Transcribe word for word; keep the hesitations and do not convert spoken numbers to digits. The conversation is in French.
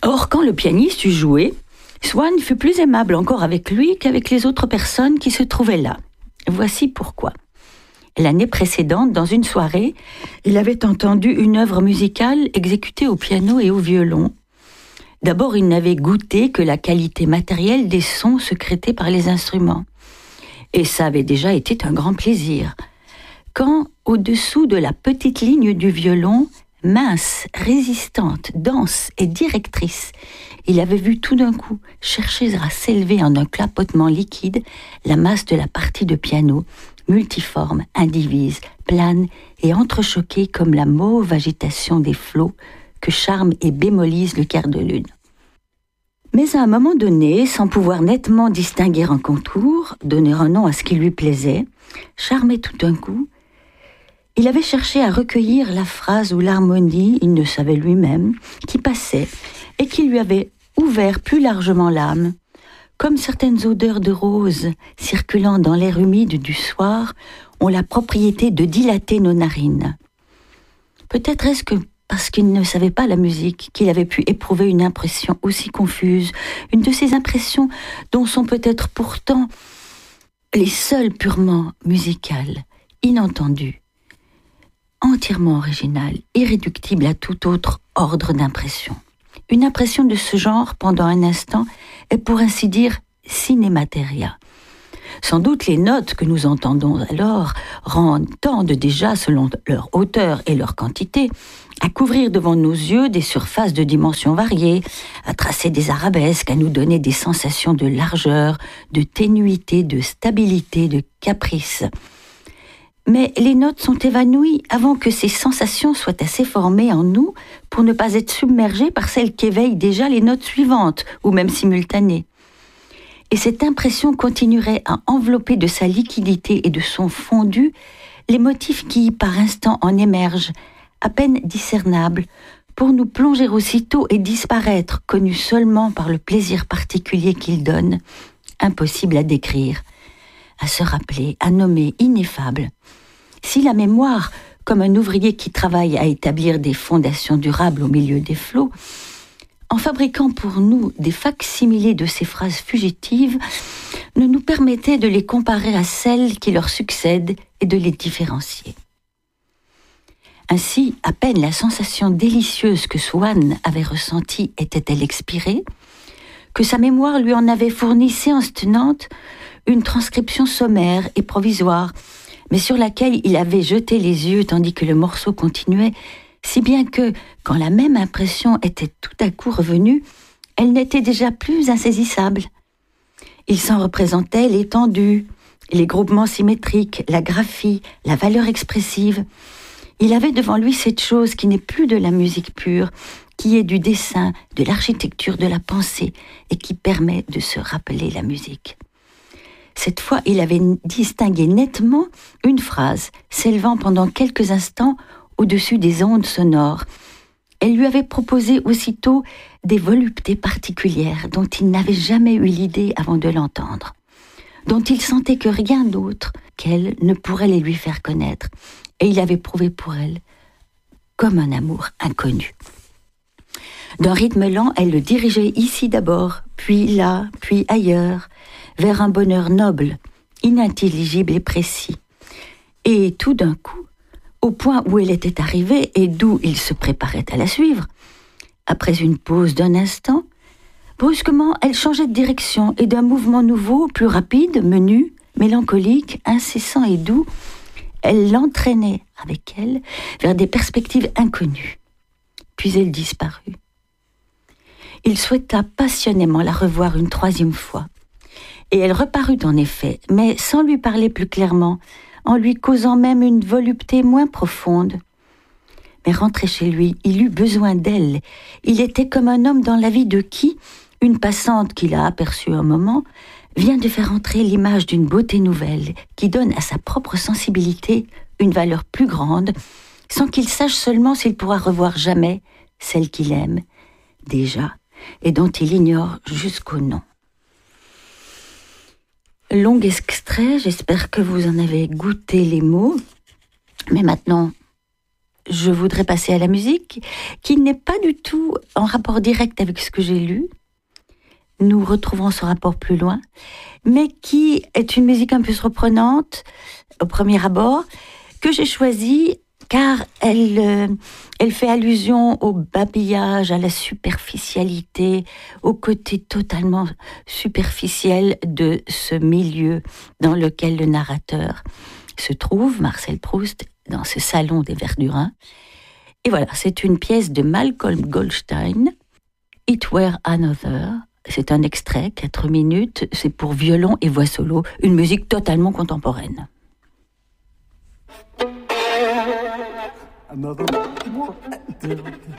Or, quand le pianiste eut joué, Swann fut plus aimable encore avec lui qu'avec les autres personnes qui se trouvaient là. Voici pourquoi. L'année précédente, dans une soirée, il avait entendu une œuvre musicale exécutée au piano et au violon. D'abord, il n'avait goûté que la qualité matérielle des sons sécrétés par les instruments. Et ça avait déjà été un grand plaisir. Quand, au-dessous de la petite ligne du violon, mince, résistante, dense et directrice, il avait vu tout d'un coup chercher à s'élever en un clapotement liquide la masse de la partie de piano, multiforme, indivise, plane et entrechoquée comme la mauve agitation des flots que charme et bémolise le clair de lune. Mais à un moment donné, sans pouvoir nettement distinguer un contour, donner un nom à ce qui lui plaisait, charmé tout d'un coup, il avait cherché à recueillir la phrase ou l'harmonie, il ne savait lui-même, qui passait et qui lui avait ouvert plus largement l'âme, comme certaines odeurs de roses circulant dans l'air humide du soir ont la propriété de dilater nos narines. Peut-être est-ce que parce qu'il ne savait pas la musique, qu'il avait pu éprouver une impression aussi confuse, une de ces impressions dont sont peut-être pourtant les seules purement musicales, inentendues, entièrement originales, irréductibles à tout autre ordre d'impression. Une impression de ce genre, pendant un instant, est pour ainsi dire cinématéria. Sans doute les notes que nous entendons alors rendent tendent déjà, selon leur hauteur et leur quantité, à couvrir devant nos yeux des surfaces de dimensions variées, à tracer des arabesques, à nous donner des sensations de largeur, de ténuité, de stabilité, de caprice. Mais les notes sont évanouies avant que ces sensations soient assez formées en nous pour ne pas être submergées par celles qu'éveillent déjà les notes suivantes, ou même simultanées. Et cette impression continuerait à envelopper de sa liquidité et de son fondu les motifs qui, par instant, en émergent, à peine discernables, pour nous plonger aussitôt et disparaître, connus seulement par le plaisir particulier qu'ils donnent, impossible à décrire, à se rappeler, à nommer, ineffable. Si la mémoire, comme un ouvrier qui travaille à établir des fondations durables au milieu des flots, en fabriquant pour nous des facsimilés de ces phrases fugitives, ne nous permettait de les comparer à celles qui leur succèdent et de les différencier. Ainsi, à peine la sensation délicieuse que Swann avait ressentie était-elle expirée, que sa mémoire lui en avait fourni séance tenante une transcription sommaire et provisoire, mais sur laquelle il avait jeté les yeux tandis que le morceau continuait, si bien que, quand la même impression était tout à coup revenue, elle n'était déjà plus insaisissable. Il s'en représentait l'étendue, les groupements symétriques, la graphie, la valeur expressive. Il avait devant lui cette chose qui n'est plus de la musique pure, qui est du dessin, de l'architecture de la pensée et qui permet de se rappeler la musique. Cette fois, il avait distingué nettement une phrase s'élevant pendant quelques instants au-dessus des ondes sonores. Elle lui avait proposé aussitôt des voluptés particulières dont il n'avait jamais eu l'idée avant de l'entendre, dont il sentait que rien d'autre qu'elle ne pourrait les lui faire connaître, et il avait prouvé pour elle comme un amour inconnu. D'un rythme lent, elle le dirigeait ici d'abord, puis là, puis ailleurs, vers un bonheur noble, inintelligible et précis. Et tout d'un coup, au point où elle était arrivée et d'où il se préparait à la suivre, après une pause d'un instant, brusquement, elle changeait de direction et d'un mouvement nouveau, plus rapide, menu, mélancolique, incessant et doux, elle l'entraînait avec elle vers des perspectives inconnues. Puis elle disparut. Il souhaita passionnément la revoir une troisième fois. Et elle reparut en effet, mais sans lui parler plus clairement, en lui causant même une volupté moins profonde. Mais rentré chez lui, il eut besoin d'elle. Il était comme un homme dans la vie de qui, une passante qu'il a aperçue un moment, vient de faire entrer l'image d'une beauté nouvelle qui donne à sa propre sensibilité une valeur plus grande, sans qu'il sache seulement s'il pourra revoir jamais celle qu'il aime, déjà, et dont il ignore jusqu'au nom. Long extrait, j'espère que vous en avez goûté les mots, mais maintenant, je voudrais passer à la musique, qui n'est pas du tout en rapport direct avec ce que j'ai lu. Nous retrouvons ce rapport plus loin, mais qui est une musique un peu surprenante, au premier abord, que j'ai choisie car elle, euh, elle fait allusion au babillage, à la superficialité, au côté totalement superficiel de ce milieu dans lequel le narrateur se trouve, Marcel Proust, dans ce salon des Verdurins. Et voilà, c'est une pièce de Malcolm Goldstein, It Were Another. C'est un extrait, quatre minutes, c'est pour violon et voix solo, une musique totalement contemporaine. Another one, two,